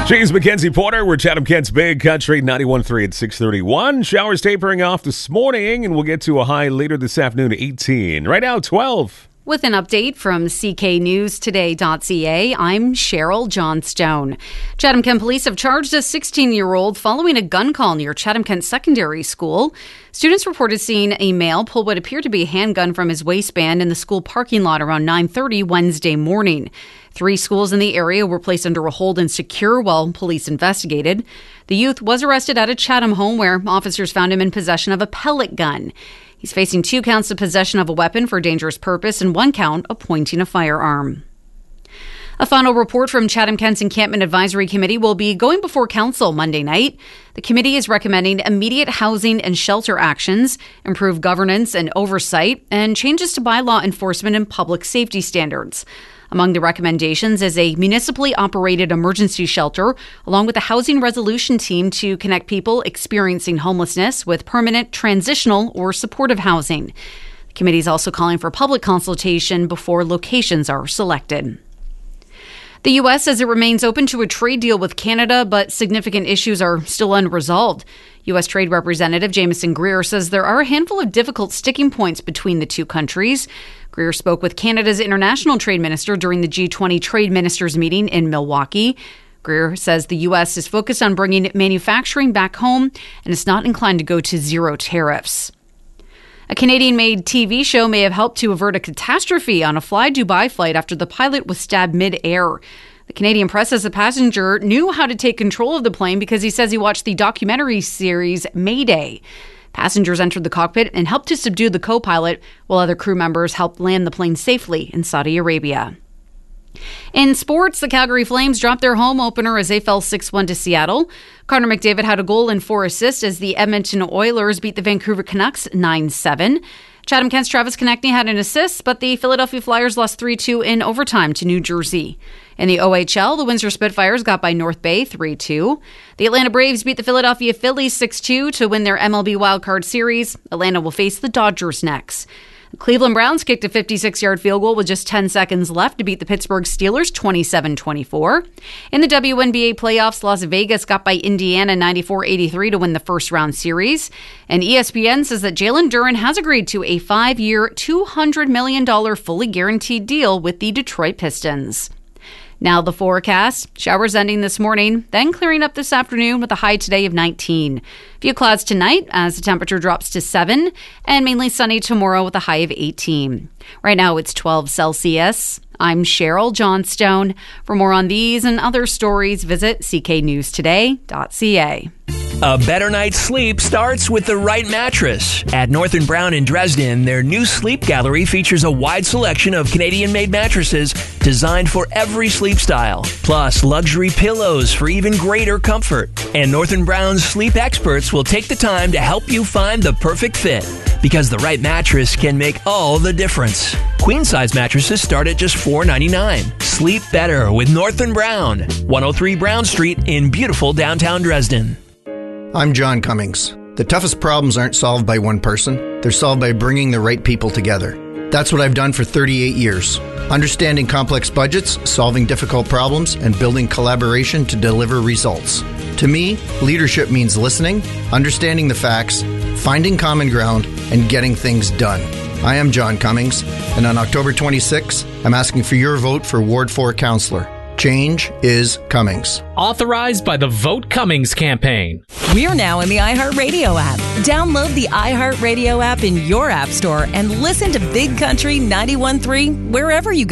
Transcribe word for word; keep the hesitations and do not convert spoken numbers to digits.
She's Mackenzie Porter. We're Chatham Kent's Big Country ninety-one point three at six thirty-one. Showers tapering off this morning, and we'll get to a high later this afternoon, eighteen. Right now, twelve. With an update from C K News Today dot C A, I'm Cheryl Johnstone. Chatham Kent police have charged a sixteen-year-old following a gun call near Chatham Kent Secondary School. Students reported seeing a male pull what appeared to be a handgun from his waistband in the school parking lot around nine thirty Wednesday morning. Three schools in the area were placed under a hold and secure while police investigated. The youth was arrested at a Chatham home where officers found him in possession of a pellet gun. He's facing two counts of possession of a weapon for dangerous purpose and one count of pointing a firearm. A final report from Chatham Kent's Encampment Advisory Committee will be going before council Monday night. The committee is recommending immediate housing and shelter actions, improved governance and oversight, and changes to bylaw enforcement and public safety standards. Among the recommendations is a municipally operated emergency shelter, along with a housing resolution team to connect people experiencing homelessness with permanent, transitional, or supportive housing. The committee is also calling for public consultation before locations are selected. The U S says it remains open to a trade deal with Canada, but significant issues are still unresolved. U S Trade Representative Jameson Greer says there are a handful of difficult sticking points between the two countries. Greer spoke with Canada's international trade minister during the G twenty trade ministers meeting in Milwaukee. Greer says the U S is focused on bringing manufacturing back home and is not inclined to go to zero tariffs. A Canadian-made T V show may have helped to avert a catastrophe on a Fly Dubai flight after the pilot was stabbed mid-air. The Canadian press says the passenger knew how to take control of the plane because he says he watched the documentary series Mayday. Passengers entered the cockpit and helped to subdue the co-pilot, while other crew members helped land the plane safely in Saudi Arabia. In sports, the Calgary Flames dropped their home opener as they fell six one to Seattle. Connor McDavid had a goal and four assists as the Edmonton Oilers beat the Vancouver Canucks nine seven. Chatham Kent's Travis Konechny had an assist, but the Philadelphia Flyers lost three two in overtime to New Jersey. In the O H L, the Windsor Spitfires got by North Bay three two. The Atlanta Braves beat the Philadelphia Phillies six two to win their M L B wildcard series. Atlanta will face the Dodgers next. The Cleveland Browns kicked a fifty-six-yard field goal with just ten seconds left to beat the Pittsburgh Steelers twenty-seven twenty-four. In the W N B A playoffs, Las Vegas got by Indiana ninety-four eighty-three to win the first-round series. And E S P N says that Jalen Duren has agreed to a five-year, two hundred million dollars fully guaranteed deal with the Detroit Pistons. Now the forecast. Showers ending this morning, then clearing up this afternoon with a high today of nineteen. Few clouds tonight as the temperature drops to seven, and mainly sunny tomorrow with a high of eighteen. Right now it's twelve Celsius. I'm Cheryl Johnstone. For more on these and other stories, visit C K News Today dot C A. A better night's sleep starts with the right mattress. At North and Brown in Dresden, their new sleep gallery features a wide selection of Canadian-made mattresses designed for every sleep style, plus luxury pillows for even greater comfort. And North and Brown's sleep experts will take the time to help you find the perfect fit, because the right mattress can make all the difference. Queen-size mattresses start at just four dollars and ninety-nine cents. Sleep better with North and Brown, one oh three Brown Street in beautiful downtown Dresden. I'm John Cummings. The toughest problems aren't solved by one person. They're solved by bringing the right people together. That's what I've done for thirty-eight years. Understanding complex budgets, solving difficult problems, and building collaboration to deliver results. To me, leadership means listening, understanding the facts, finding common ground, and getting things done. I am John Cummings, and on October twenty-sixth, I'm asking for your vote for Ward four Councillor. Change is Cummings. Authorized by the Vote Cummings campaign. We're now in the iHeartRadio app. Download the iHeartRadio app in your app store and listen to Big Country ninety-one point three wherever you go.